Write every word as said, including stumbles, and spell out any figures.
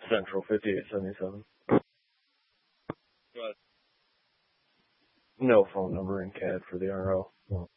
Central fifty-eight seventy-seven. But No phone number in C A D for the R O. Well,